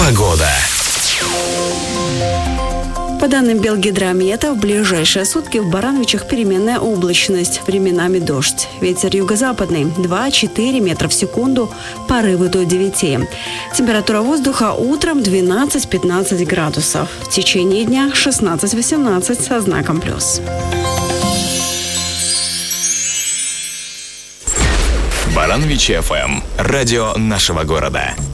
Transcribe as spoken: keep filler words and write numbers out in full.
Погода. По данным Белгидромета, в ближайшие сутки в Барановичах переменная облачность, временами дождь. Ветер юго-западный два-четыре метра в секунду, порывы до девяти. Температура воздуха утром двенадцать-пятнадцать градусов. В течение дня шестнадцать-восемнадцать со знаком плюс. Барановичи эф эм. Радио нашего города.